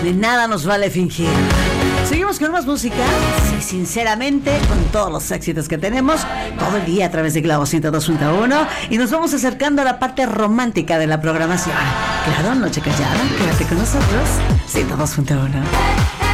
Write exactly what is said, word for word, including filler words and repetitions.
De nada nos vale fingir. Seguimos con más música. Sí, sinceramente, con todos los éxitos que tenemos todo el día a través de Globo ciento dos punto uno. Y nos vamos acercando a la parte romántica de la programación. Claro, Noche Callada, quédate con nosotros. ciento dos punto uno.